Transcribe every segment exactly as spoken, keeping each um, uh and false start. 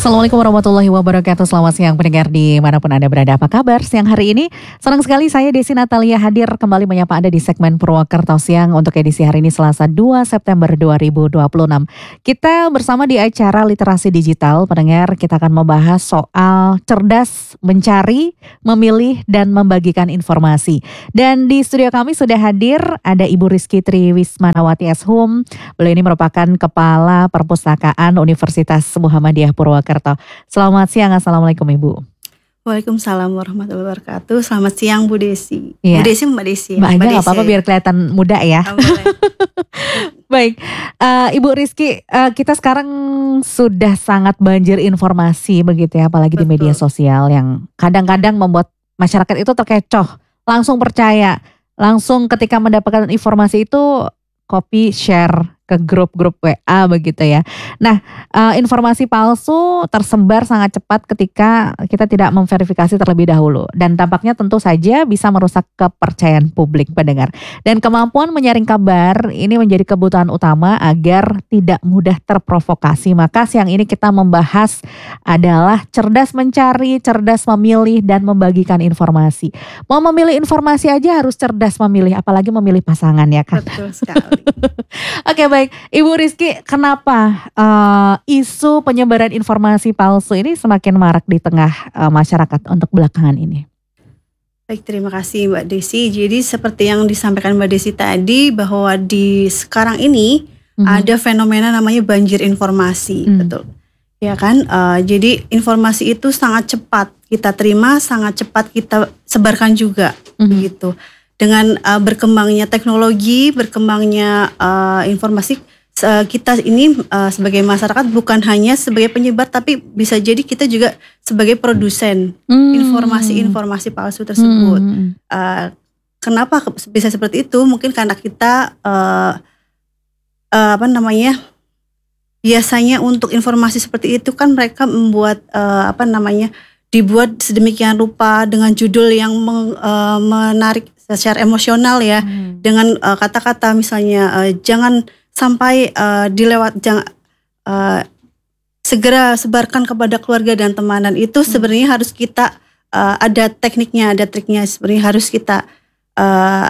Assalamualaikum warahmatullahi wabarakatuh. Selamat siang pendengar dimanapun Anda berada. Apa kabar siang hari ini? Senang sekali saya Desi Natalia hadir kembali menyapa Anda di segmen Purwakarta Siang untuk edisi hari ini Selasa dua September dua ribu dua puluh enam. Kita bersama di acara Literasi Digital. Pendengar, kita akan membahas soal cerdas mencari, memilih, dan membagikan informasi. Dan di studio kami sudah hadir ada Ibu Rizky Triwismanawati S.Hum. Beliau ini merupakan Kepala Perpustakaan Universitas Muhammadiyah Purwakarta. Selamat siang, Assalamualaikum Ibu. Waalaikumsalam warahmatullahi wabarakatuh. Selamat siang Bu Desi. Ya. Bu Desi Mbak Desi. Mbak aja gak apa-apa biar kelihatan muda ya. Oh, Baik, uh, Ibu Rizky, uh, kita sekarang sudah sangat banjir informasi begitu ya, apalagi Betul. di media sosial yang kadang-kadang membuat masyarakat itu terkecoh, langsung percaya, langsung ketika mendapatkan informasi itu copy share ke grup-grup W A begitu ya. Nah, uh, informasi palsu tersebar sangat cepat ketika kita tidak memverifikasi terlebih dahulu. Dan tampaknya tentu saja bisa merusak kepercayaan publik pendengar. Dan kemampuan menyaring kabar ini menjadi kebutuhan utama agar tidak mudah terprovokasi. Maka siang ini kita membahas adalah cerdas mencari, cerdas memilih, dan membagikan informasi. Mau memilih informasi aja harus cerdas memilih, apalagi memilih pasangan ya kan. Betul sekali. Oke, baik, Ibu Rizky, kenapa uh, isu penyebaran informasi palsu ini semakin marak di tengah uh, masyarakat untuk belakangan ini? Baik, terima kasih Mbak Desi. Jadi seperti yang disampaikan Mbak Desi tadi bahwa di sekarang ini mm-hmm. ada fenomena namanya banjir informasi, mm. betul. Ya kan, uh, jadi informasi itu sangat cepat kita terima, sangat cepat kita sebarkan juga, mm-hmm. begitu. Dengan uh, berkembangnya teknologi, berkembangnya uh, informasi, uh, kita ini uh, sebagai masyarakat bukan hanya sebagai penyebar, tapi bisa jadi kita juga sebagai produsen hmm. informasi-informasi palsu tersebut. Hmm. Uh, kenapa bisa seperti itu? Mungkin karena kita uh, uh, apa namanya? Biasanya untuk informasi seperti itu kan mereka membuat uh, apa namanya? dibuat sedemikian rupa dengan judul yang meng, uh, menarik secara emosional ya, hmm. dengan uh, kata-kata misalnya uh, jangan sampai uh, dilewat, jangan uh, segera sebarkan kepada keluarga dan temanan. Itu hmm. sebenarnya harus kita uh, ada tekniknya, ada triknya, sebenarnya harus kita uh,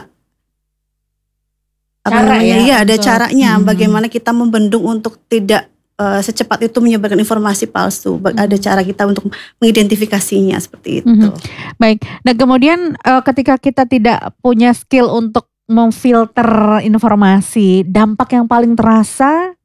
apa Cara namanya? Ya, ya ada untuk, caranya hmm. bagaimana kita membendung untuk tidak Uh, secepat itu menyebarkan informasi palsu. Hmm. Ada cara kita untuk mengidentifikasinya seperti itu. Hmm. Baik. Nah kemudian uh, ketika kita tidak punya skill untuk memfilter informasi, dampak yang paling terasa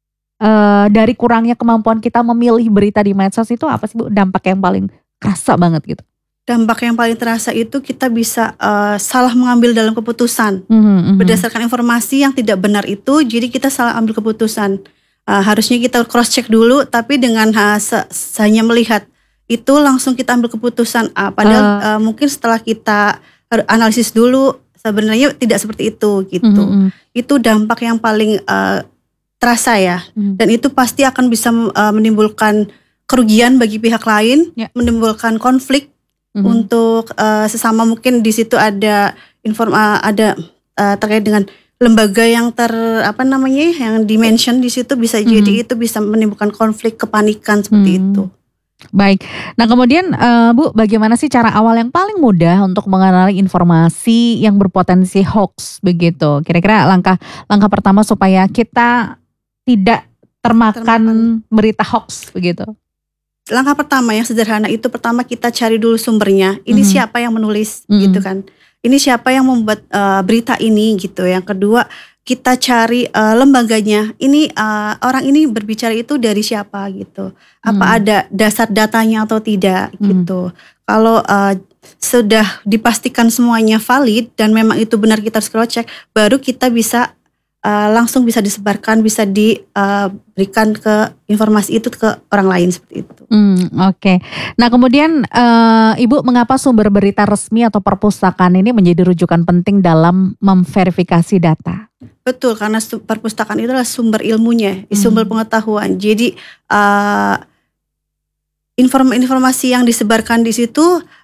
uh, dari kurangnya kemampuan kita memilih berita di medsos itu apa sih Bu? Dampak yang paling kerasa banget gitu. Dampak yang paling terasa itu kita bisa uh, salah mengambil dalam keputusan. Hmm, hmm. Berdasarkan informasi yang tidak benar itu, jadi kita salah ambil keputusan. Uh, harusnya kita cross check dulu, tapi dengan uh, se- hanya melihat itu langsung kita ambil keputusan. Uh, padahal uh, uh, mungkin setelah kita analisis dulu sebenarnya tidak seperti itu gitu. Mm-hmm. Itu dampak yang paling uh, terasa ya, mm-hmm. dan itu pasti akan bisa uh, menimbulkan kerugian bagi pihak lain, yeah. menimbulkan konflik mm-hmm. untuk uh, sesama. Mungkin di situ ada inform uh, ada uh, terkait dengan lembaga yang ter apa namanya yang dimention di situ, bisa hmm. jadi itu bisa menimbulkan konflik, kepanikan seperti hmm. itu. Baik. Nah kemudian uh, Bu, bagaimana sih cara awal yang paling mudah untuk mengenali informasi yang berpotensi hoax begitu? Kira-kira langkah langkah pertama supaya kita tidak termakan, termakan. berita hoax begitu? Langkah pertama yang sederhana itu, pertama kita cari dulu sumbernya. Ini hmm. siapa yang menulis hmm. gitu kan? Ini siapa yang membuat uh, berita ini gitu. Yang kedua kita cari uh, lembaganya. Ini uh, orang ini berbicara itu dari siapa gitu. Apa hmm. ada dasar datanya atau tidak hmm. gitu. Kalau uh, sudah dipastikan semuanya valid dan memang itu benar, kita harus cross check, baru kita bisa uh, langsung bisa disebarkan, bisa diberikan uh, ke informasi itu ke orang lain seperti itu. Hmm, Oke. Okay. Nah kemudian uh, Ibu, mengapa sumber berita resmi atau perpustakaan ini menjadi rujukan penting dalam memverifikasi data? Betul, karena perpustakaan itu adalah sumber ilmunya, hmm. sumber pengetahuan. Jadi uh, informasi yang disebarkan di situ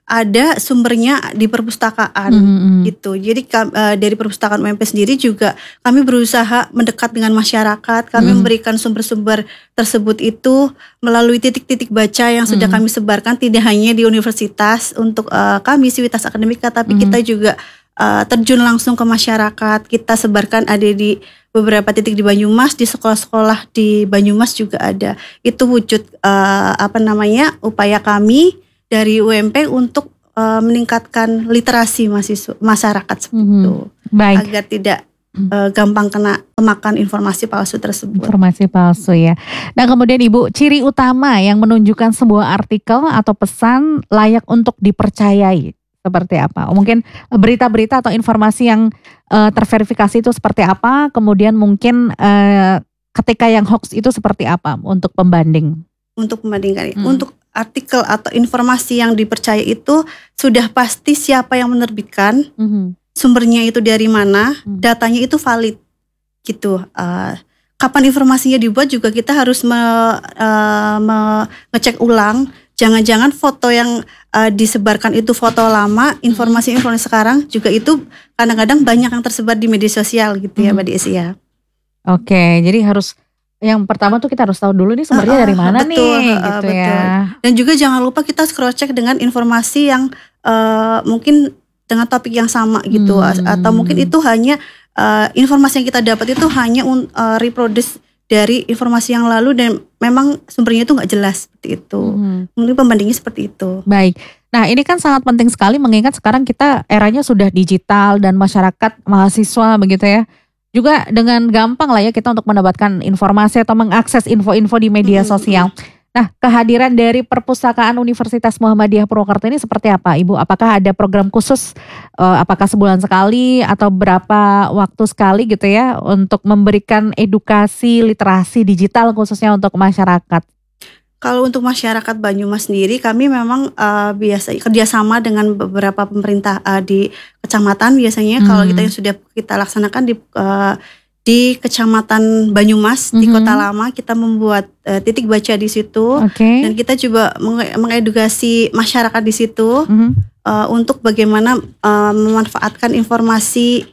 ada sumbernya di perpustakaan Mm-hmm. gitu. Jadi uh, dari perpustakaan U M P sendiri juga kami berusaha mendekat dengan masyarakat. Kami mm-hmm. memberikan sumber-sumber tersebut itu melalui titik-titik baca yang sudah mm-hmm. kami sebarkan, tidak hanya di universitas untuk uh, kami Civitas Akademika, tapi mm-hmm. kita juga uh, terjun langsung ke masyarakat. Kita sebarkan ada di beberapa titik di Banyumas, di sekolah-sekolah di Banyumas juga ada. Itu wujud uh, apa namanya upaya kami dari U M P untuk uh, meningkatkan literasi mahasiswa masyarakat seperti mm-hmm. itu, baik, agar tidak uh, gampang kena kemakan informasi palsu tersebut. Informasi palsu ya. Nah kemudian Ibu, ciri utama yang menunjukkan sebuah artikel atau pesan layak untuk dipercayai seperti apa? Mungkin berita-berita atau informasi yang uh, terverifikasi itu seperti apa? Kemudian mungkin uh, ketika yang hoax itu seperti apa untuk pembanding? Untuk membandingkan, hmm. untuk artikel atau informasi yang dipercaya itu sudah pasti siapa yang menerbitkan, mm-hmm. sumbernya itu dari mana, mm. datanya itu valid gitu. Uh, kapan informasinya dibuat juga kita harus me, uh, me, ngecek ulang. Jangan-jangan foto yang uh, disebarkan itu foto lama, informasi-informasi sekarang juga itu kadang-kadang banyak yang tersebar di media sosial gitu ya, mm. Mbak Desi ya. Oke, jadi harus yang pertama tuh kita harus tahu dulu nih sumbernya uh, uh, dari mana betul, nih uh, gitu betul. ya. Dan juga jangan lupa kita cross check dengan informasi yang uh, mungkin dengan topik yang sama gitu, hmm. atau mungkin itu hanya uh, informasi yang kita dapat itu hanya uh, reproduce dari informasi yang lalu dan memang sumbernya itu nggak jelas seperti itu. Hmm. Mungkin pembandingnya seperti itu. Baik. Nah ini kan sangat penting sekali mengingat sekarang kita eranya sudah digital dan masyarakat mahasiswa begitu ya. Juga dengan gampang lah ya kita untuk mendapatkan informasi atau mengakses info-info di media sosial. Nah kehadiran dari Perpustakaan Universitas Muhammadiyah Purwokerto ini seperti apa Ibu? Apakah ada program khusus, uh, apakah sebulan sekali atau berapa waktu sekali gitu ya untuk memberikan edukasi literasi digital khususnya untuk masyarakat? Kalau untuk masyarakat Banyumas sendiri, kami memang uh, biasa kerjasama dengan beberapa pemerintah uh, di kecamatan. Biasanya hmm. kalau kita yang sudah kita laksanakan di uh, di kecamatan Banyumas hmm. di Kota Lama, kita membuat uh, titik baca di situ, okay. dan kita juga meng- mengedukasi masyarakat di situ hmm. uh, untuk bagaimana uh, memanfaatkan informasi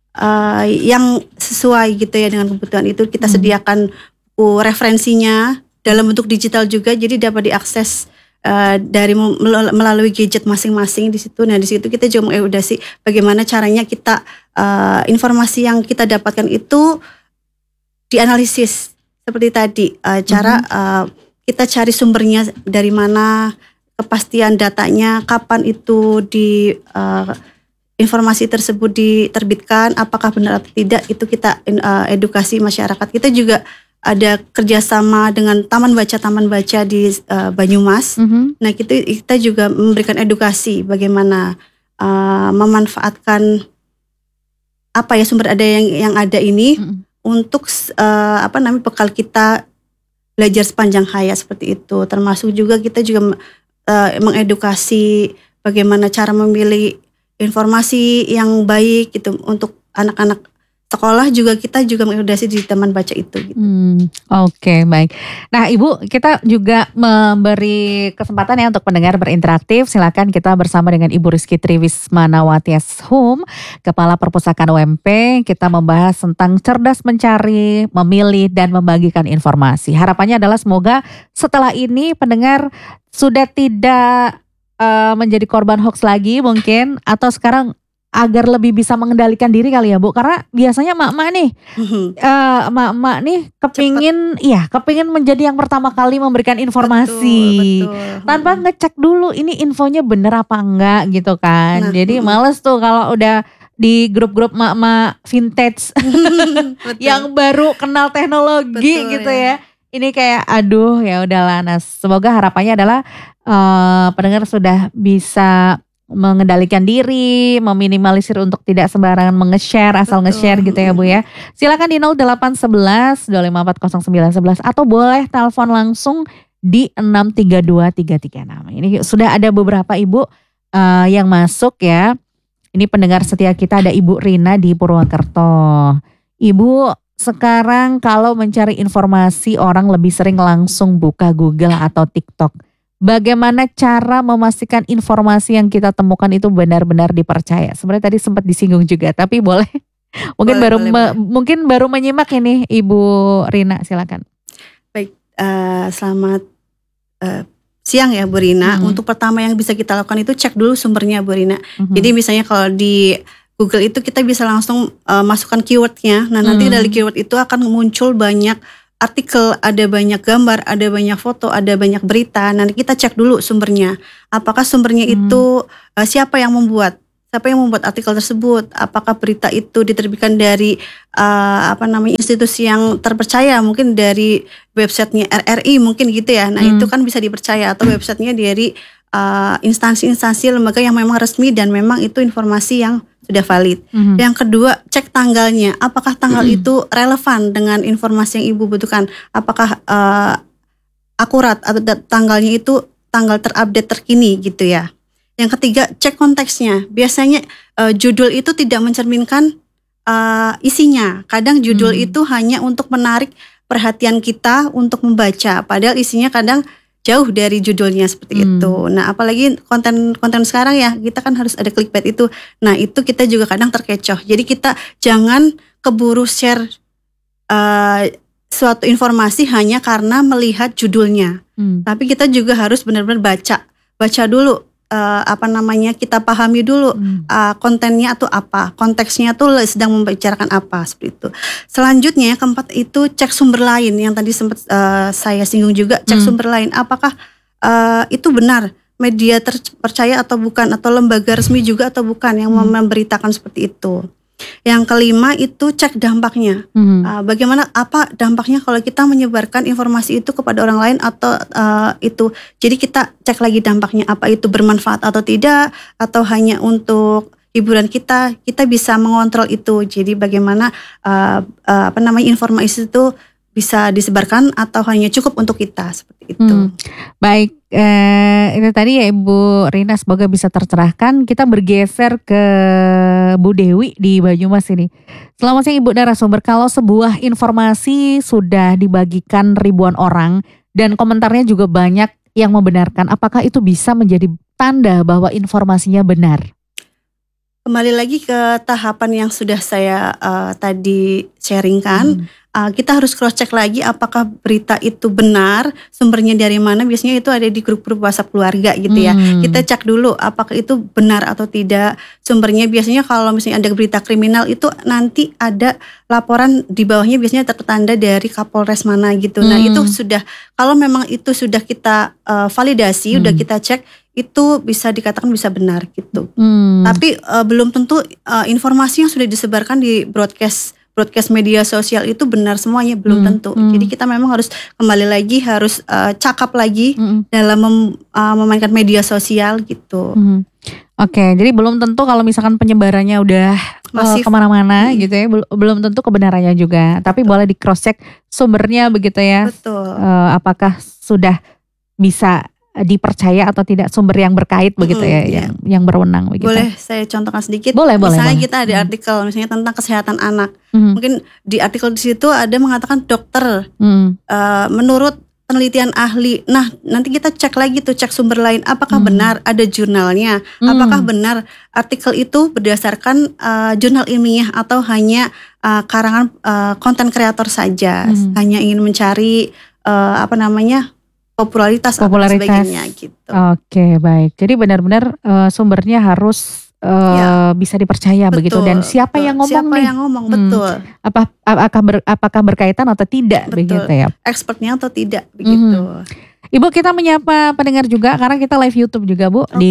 uh, yang sesuai gitu ya dengan kebutuhan itu. Kita hmm. sediakan uh, referensinya dalam bentuk digital juga, jadi dapat diakses uh, dari melalui gadget masing-masing di situ. Nah di situ kita juga mengedukasi bagaimana caranya kita uh, informasi yang kita dapatkan itu dianalisis seperti tadi, uh, cara mm-hmm. uh, kita cari sumbernya dari mana, kepastian datanya, kapan itu di uh, informasi tersebut diterbitkan, apakah benar atau tidak, itu kita uh, edukasi masyarakat. Kita juga ada kerjasama dengan Taman Baca Taman Baca di uh, Banyumas. Mm-hmm. Nah kita kita juga memberikan edukasi bagaimana uh, memanfaatkan apa ya sumber ada yang yang ada ini mm-hmm. untuk uh, apa namanya bekal kita belajar sepanjang hayat seperti itu. Termasuk juga kita juga uh, mengedukasi bagaimana cara memilih informasi yang baik gitu untuk anak-anak sekolah juga. Kita juga mengedukasi di Taman Baca itu gitu. Hmm, Oke okay, baik. Nah Ibu, kita juga memberi kesempatan ya untuk pendengar berinteraksi. Silakan kita bersama dengan Ibu Rizky Triwismanawati-Hum, Kepala Perpustakaan U M P. Kita membahas tentang cerdas mencari, memilih dan membagikan informasi. Harapannya adalah semoga setelah ini pendengar sudah tidak uh, menjadi korban hoax lagi mungkin, atau sekarang agar lebih bisa mengendalikan diri kali ya Bu, karena biasanya mak-mak nih, uh, mak-mak nih kepingin, Cepet. ya kepingin menjadi yang pertama kali memberikan informasi, betul, betul. tanpa ngecek dulu ini infonya bener apa enggak gitu kan. Nah, Jadi males tuh kalau udah di grup-grup mak-mak vintage yang baru kenal teknologi betul, gitu ya. ya. Ini kayak aduh ya udahlah. Nah semoga harapannya adalah uh, pendengar sudah bisa mengendalikan diri, meminimalisir untuk tidak sembarangan menge-share, asal nge-share gitu ya Bu ya. Silakan di nol delapan satu satu dua lima empat nol sembilan satu satu atau boleh telepon langsung di enam tiga dua tiga tiga enam. Ini sudah ada beberapa Ibu uh, yang masuk ya. Ini pendengar setia kita, ada Ibu Rina di Purwokerto. Ibu, sekarang kalau mencari informasi orang lebih sering langsung buka Google atau TikTok. bagaimana cara memastikan informasi yang kita temukan itu benar-benar dipercaya? Sebenarnya tadi sempat disinggung juga, tapi boleh mungkin Boleh, baru boleh, me, boleh. mungkin baru menyimak ini Ibu Rina, silakan. Baik, uh, selamat uh, siang ya Bu Rina. Hmm. Untuk pertama yang bisa kita lakukan itu cek dulu sumbernya Bu Rina. Hmm. Jadi misalnya kalau di Google itu kita bisa langsung uh, masukkan keywordnya. Nah nanti Hmm. dari keyword itu akan muncul banyak artikel, ada banyak gambar, ada banyak foto, ada banyak berita. Nanti kita cek dulu sumbernya. Apakah sumbernya Hmm. itu uh, siapa yang membuat? Siapa yang membuat artikel tersebut? Apakah berita itu diterbitkan dari uh, apa namanya institusi yang terpercaya? Mungkin dari websitenya R R I mungkin gitu ya. Nah Hmm. itu kan bisa dipercaya. Atau websitenya dari uh, instansi-instansi lembaga yang memang resmi dan memang itu informasi yang sudah valid. Hmm. Yang kedua, cek tanggalnya. Apakah tanggal itu relevan dengan informasi yang Ibu butuhkan? Apakah uh, akurat atau tanggalnya itu tanggal terupdate terkini gitu ya. Yang ketiga, cek konteksnya. Biasanya uh, judul itu tidak mencerminkan uh, isinya. Kadang judul Hmm. itu hanya untuk menarik perhatian kita untuk membaca. Padahal isinya kadang jauh dari judulnya seperti Hmm. itu. Nah, apalagi konten-konten sekarang ya, kita kan harus ada clickbait itu. Nah, itu kita juga kadang terkecoh. Jadi kita jangan keburu share uh, suatu informasi hanya karena melihat judulnya. Hmm. Tapi kita juga harus benar-benar baca. Baca dulu uh, apa namanya, kita pahami dulu Hmm. uh, kontennya atau apa, konteksnya tuh sedang membicarakan apa seperti itu. Selanjutnya yang keempat itu cek sumber lain yang tadi sempat uh, saya singgung juga, cek Hmm. sumber lain apakah uh, itu benar media terpercaya atau bukan, atau lembaga resmi juga atau bukan yang Hmm. memberitakan seperti itu. Yang kelima itu cek dampaknya. Hmm. Uh, bagaimana apa dampaknya kalau kita menyebarkan informasi itu kepada orang lain atau uh, itu. Jadi kita cek lagi dampaknya, apa itu bermanfaat atau tidak, atau hanya untuk hiburan kita. Kita bisa mengontrol itu. Jadi bagaimana uh, uh, apa namanya informasi itu bisa disebarkan atau hanya cukup untuk kita seperti itu. Hmm. Baik, eh, itu tadi ya Ibu Rina, semoga bisa tercerahkan. Kita bergeser ke Bu Dewi di Banyumas ini. Selamat siang Ibu narasumber. Kalau sebuah informasi sudah dibagikan ribuan orang dan komentarnya juga banyak yang membenarkan, apakah itu bisa menjadi tanda bahwa informasinya benar? Kembali lagi ke tahapan yang sudah saya uh, tadi sharingkan. Hmm. Uh, kita harus cross check lagi apakah berita itu benar, sumbernya dari mana. Biasanya itu ada di grup-grup WhatsApp keluarga gitu ya. Hmm. Kita cek dulu apakah itu benar atau tidak sumbernya. Biasanya kalau misalnya ada berita kriminal itu nanti ada laporan di bawahnya, biasanya tertanda dari Kapolres mana gitu. Nah Hmm. itu sudah, kalau memang itu sudah kita uh, validasi, Hmm. udah kita cek, itu bisa dikatakan bisa benar gitu. Hmm. Tapi uh, belum tentu uh, informasi yang sudah disebarkan di broadcast broadcast media sosial itu benar semuanya, belum Hmm. tentu. Hmm. Jadi kita memang harus kembali lagi, harus uh, cakap lagi Hmm. dalam mem, uh, memainkan media sosial gitu. Hmm. Oke, jadi belum tentu kalau misalkan penyebarannya udah uh, Masif. kemana-mana Hmm. gitu ya, bel- belum tentu kebenarannya juga. Tapi Betul. boleh di cross check sumbernya begitu ya. Betul. Uh, apakah sudah bisa dipercaya atau tidak sumber yang berkait begitu Mm-mm, ya, iya. yang yang berwenang begitu. Boleh saya contohkan sedikit? Boleh, boleh, Misalnya boleh. kita ada Hmm. artikel misalnya tentang kesehatan anak. Hmm. Mungkin di artikel di situ ada mengatakan dokter Hmm. uh, menurut penelitian ahli. Nah, nanti kita cek lagi tuh, cek sumber lain. Apakah Hmm. benar ada jurnalnya? Hmm. Apakah benar artikel itu berdasarkan uh, jurnal ilmiah atau hanya uh, karangan uh, konten kreator saja, Hmm. hanya ingin mencari uh, apa namanya popularitas, atau Popularitas. sebagainya gitu. Oke, baik. Jadi benar-benar uh, sumbernya harus uh, Ya. bisa dipercaya begitu, dan siapa betul. yang ngomong Siapa nih? yang ngomong, Hmm. betul. Apa apakah ber, apakah berkaitan atau tidak Betul. begitu ya? Expertnya atau tidak begitu. Ibu, kita menyapa pendengar juga karena kita live YouTube juga Bu. Oke. Di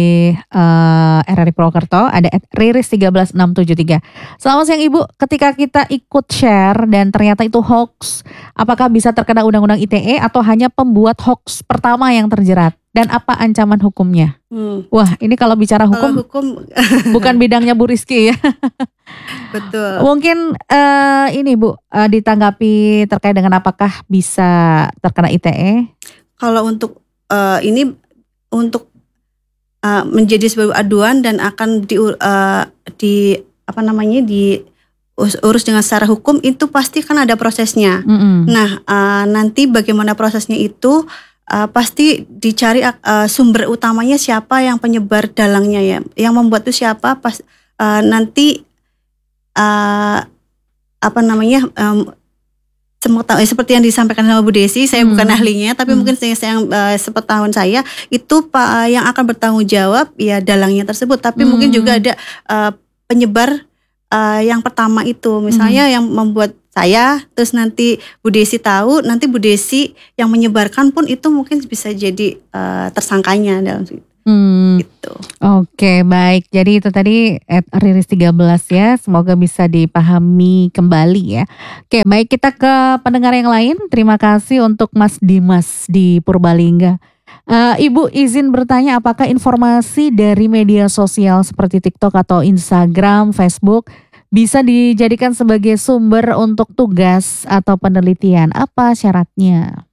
uh, R R I Purwokerto ada at riris satu tiga enam tujuh tiga. Selamat siang Ibu. Ketika kita ikut share dan ternyata itu hoax, apakah bisa terkena Undang-Undang I T E atau hanya pembuat hoax pertama yang terjerat? Dan apa ancaman hukumnya? Hmm. Wah, ini kalau bicara Kalau hukum hukum bukan bidangnya Bu Rizky ya. betul. Mungkin uh, ini Bu, uh, ditanggapi terkait dengan apakah bisa terkena I T E? Kalau untuk uh, ini untuk uh, menjadi sebuah aduan dan akan di, uh, di apa namanya di urus dengan secara hukum, itu pasti kan ada prosesnya. Mm-mm. Nah uh, nanti bagaimana prosesnya itu uh, pasti dicari uh, sumber utamanya siapa, yang penyebar dalangnya ya, yang membuat itu siapa, pas uh, nanti uh, apa namanya um, seperti yang disampaikan sama Bu Desi, saya hmm. bukan ahlinya, tapi hmm. mungkin saya, saya uh, sepengetahuan saya itu Pak yang akan bertanggung jawab ya dalangnya tersebut, tapi hmm. mungkin juga ada uh, penyebar uh, yang pertama itu, misalnya hmm. yang membuat saya, terus nanti Bu Desi tahu, nanti Bu Desi yang menyebarkan pun itu mungkin bisa jadi uh, tersangkanya dalam situ. Hmm. Gitu. Oke, baik. Jadi itu tadi at Riris tiga belas ya. Semoga bisa dipahami kembali ya. Oke, baik, kita ke pendengar yang lain. Terima kasih untuk Mas Dimas di Purbalingga. Uh, Ibu izin bertanya, apakah informasi dari media sosial seperti TikTok atau Instagram, Facebook bisa dijadikan sebagai sumber untuk tugas atau penelitian? Apa syaratnya?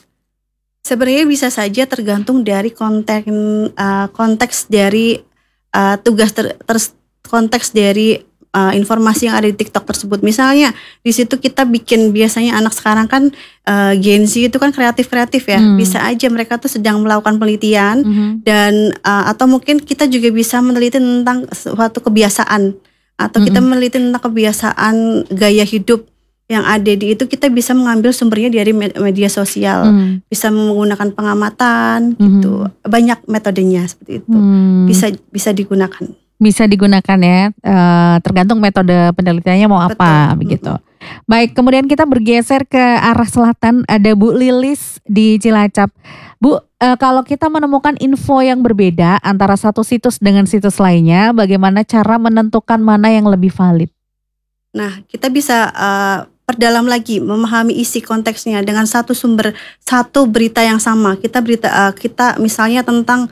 Sebenarnya bisa saja, tergantung dari konteks uh, konteks dari uh, tugas ter, ter, konteks dari uh, informasi yang ada di TikTok tersebut. Misalnya di situ kita bikin, biasanya anak sekarang kan uh, Gen Z itu kan kreatif-kreatif ya. Hmm. Bisa aja mereka tuh sedang melakukan penelitian hmm. dan uh, atau mungkin kita juga bisa meneliti tentang suatu kebiasaan, atau hmm. kita meneliti tentang kebiasaan gaya hidup yang ada di itu, kita bisa mengambil sumbernya dari media sosial, hmm. bisa menggunakan pengamatan, hmm. gitu. Banyak metodenya seperti itu, hmm. bisa bisa digunakan. Bisa digunakan ya, e, tergantung metode penelitiannya mau Betul. apa, begitu. Hmm. Baik, kemudian kita bergeser ke arah selatan, ada Bu Lilis di Cilacap. Bu, e, kalau kita menemukan info yang berbeda antara satu situs dengan situs lainnya, bagaimana cara menentukan mana yang lebih valid? Nah, kita bisa uh, perdalam lagi, memahami isi konteksnya dengan satu sumber, satu berita yang sama. Kita berita, uh, kita misalnya tentang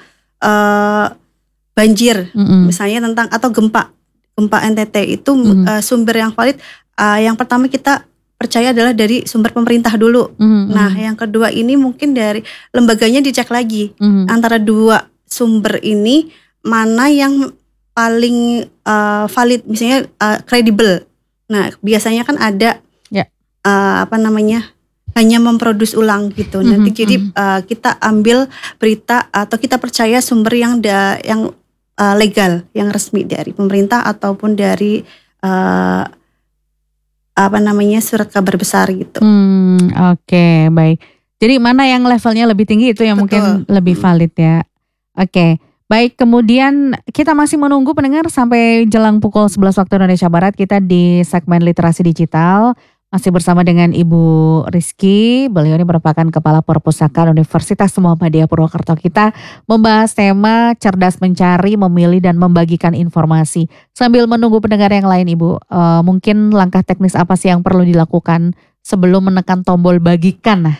uh, banjir, mm-hmm. misalnya tentang atau gempa, gempa N T T itu mm-hmm. uh, sumber yang valid. Uh, yang pertama kita percaya adalah dari sumber pemerintah dulu. Mm-hmm. Nah, yang kedua ini mungkin dari lembaganya dicek lagi, mm-hmm. antara dua sumber ini mana yang paling uh, valid, misalnya kredibel. Uh, Nah, biasanya kan ada ya. uh, apa namanya hanya memproduksi ulang gitu. Mm-hmm, Nanti jadi mm-hmm. uh, kita ambil berita atau kita percaya sumber yang da, yang uh, legal, yang resmi dari pemerintah ataupun dari uh, apa namanya surat kabar besar gitu. Hmm, Oke, okay, baik. Jadi mana yang levelnya lebih tinggi itu yang Betul. mungkin lebih valid ya. Oke. Okay. Baik, kemudian kita masih menunggu pendengar sampai jelang pukul sebelas waktu Indonesia Barat. Kita di segmen literasi digital masih bersama dengan Ibu Rizky. Beliau ini merupakan Kepala Perpustakaan Universitas Muhammadiyah Purwokerto. Kita membahas tema cerdas mencari, memilih, dan membagikan informasi. Sambil menunggu pendengar yang lain, Ibu, uh, mungkin langkah teknis apa sih yang perlu dilakukan sebelum menekan tombol bagikan? Nah,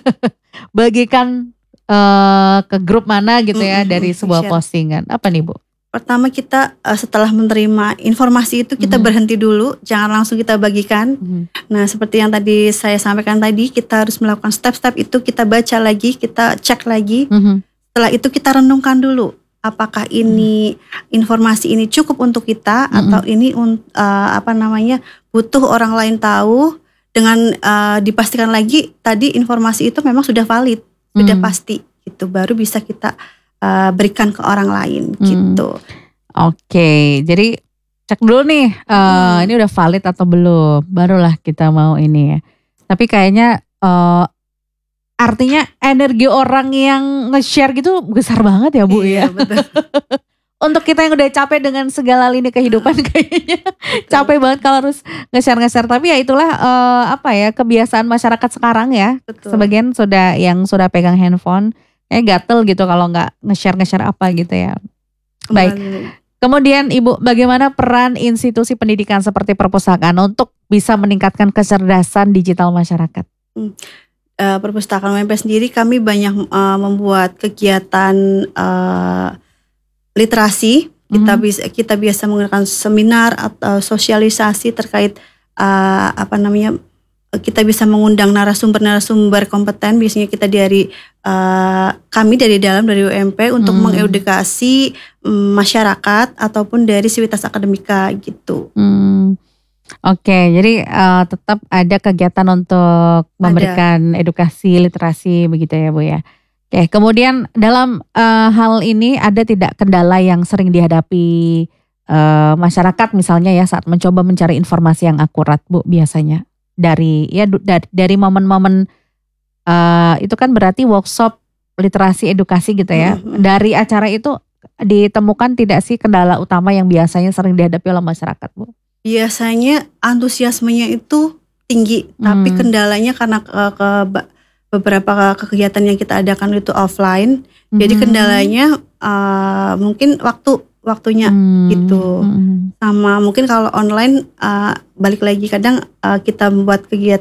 bagikan Uh, ke grup mana gitu ya, mm-hmm. dari sebuah share. postingan. Apa nih Bu? Pertama kita uh, setelah menerima informasi itu kita mm-hmm. berhenti dulu, jangan langsung kita bagikan. Mm-hmm. Nah, seperti yang tadi saya sampaikan tadi, kita harus melakukan step-step itu, kita baca lagi, kita cek lagi. Mm-hmm. Setelah itu kita renungkan dulu, apakah ini mm-hmm. informasi ini cukup untuk kita mm-hmm. atau ini uh, apa namanya butuh orang lain tahu, dengan uh, dipastikan lagi tadi informasi itu memang sudah valid. Sudah hmm. pasti gitu, baru bisa kita uh, berikan ke orang lain hmm. gitu. Oke, okay. Jadi cek dulu nih uh, hmm. ini udah valid atau belum, barulah kita mau ini ya. Tapi kayaknya uh, artinya energi orang yang nge-share gitu besar banget ya Bu iya, ya. Betul. Untuk kita yang udah capek dengan segala lini kehidupan kayaknya capek banget kalau harus nge-share-nge-share. Tapi ya itulah uh, apa ya kebiasaan masyarakat sekarang ya. Betul. Sebagian sudah yang sudah pegang handphone kayak gatel gitu kalau nggak nge-share-nge-share apa gitu ya. Baik. Kemudian Ibu, bagaimana peran institusi pendidikan seperti perpustakaan untuk bisa meningkatkan kecerdasan digital masyarakat? Hmm. Uh, perpustakaan U M P sendiri kami banyak uh, membuat kegiatan uh, literasi. Kita mm-hmm. bisa kita biasa menggunakan seminar atau sosialisasi terkait uh, apa namanya kita bisa mengundang narasumber-narasumber kompeten. Biasanya kita dari uh, kami dari dalam dari U M P untuk mm. mengedukasi um, masyarakat ataupun dari sivitas akademika gitu. Mm. Oke, okay, jadi uh, tetap ada kegiatan untuk memberikan ada. edukasi literasi begitu ya Bu ya. Oke, kemudian dalam uh, hal ini ada tidak kendala yang sering dihadapi uh, masyarakat misalnya ya saat mencoba mencari informasi yang akurat, Bu, biasanya dari ya dari, dari momen-momen uh, itu kan berarti workshop literasi edukasi gitu ya. Mm-hmm. Dari acara itu ditemukan tidak sih kendala utama yang biasanya sering dihadapi oleh masyarakat, Bu? Biasanya antusiasmenya itu tinggi, hmm. tapi kendalanya karena ke, ke beberapa kegiatan yang kita adakan itu offline, hmm. jadi kendalanya uh, mungkin waktu waktunya hmm. gitu. Hmm. Sama mungkin kalau online uh, balik lagi kadang uh, kita membuat kegiatan